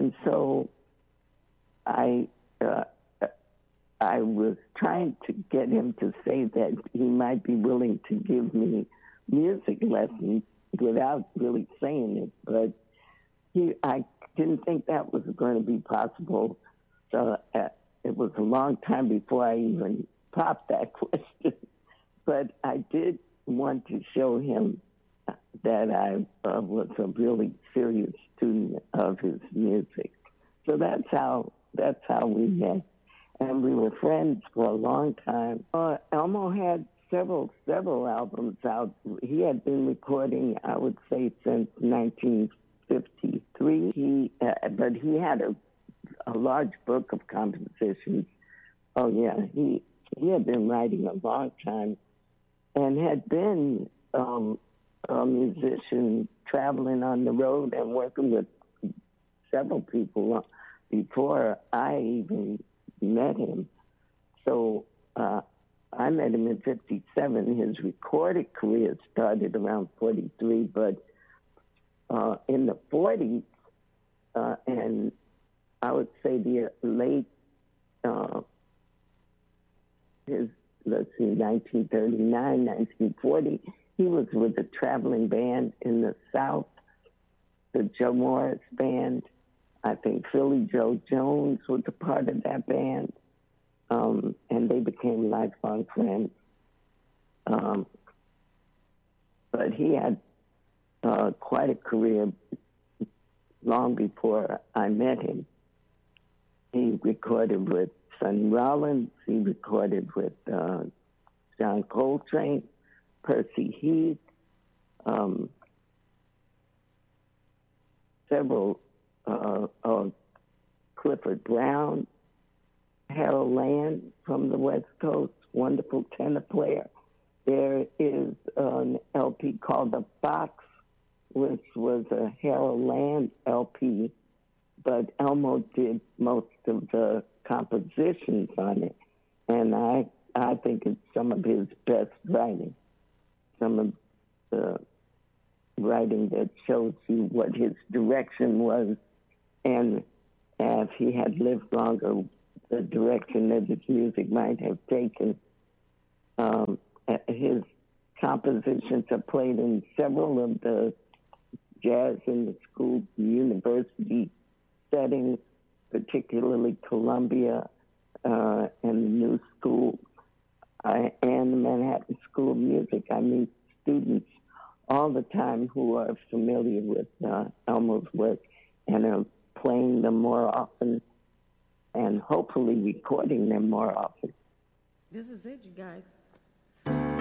And so I I was trying to get him to say that he might be willing to give me music lessons without really saying it, but I didn't think that was going to be possible. So it was a long time before I even popped that question. But I did want to show him that I was a really serious student of his music. So that's how we met, and we were friends for a long time. Elmo had several albums out. He had been recording, I would say, since 1953. But he had a large book of compositions. Oh yeah, he had been writing a long time, and had been a musician traveling on the road and working with several people before I even met him. So I met him in 57. His recorded career started around 43, but in the 40s, and I would say the late, 1939, 1940, he was with a traveling band in the South, the Joe Morris Band. I think Philly Joe Jones was a part of that band, and they became lifelong friends. But he had quite a career long before I met him. He recorded with Sonny Rollins. He recorded with John Coltrane, Percy Heath, several, Clifford Brown, Harold Land from the West Coast, wonderful tenor player. There is an LP called The Fox, which was a Harold Land LP, but Elmo did most of the compositions on it, and I think it's some of his best writing, some of the writing that shows you what his direction was, and if he had lived longer, the direction that his music might have taken. His compositions are played in several of the jazz in the school university settings, particularly Columbia and the New School and the Manhattan School of Music. I meet students all the time who are familiar with Elmo's work and are playing them more often and hopefully recording them more often. This is it, you guys.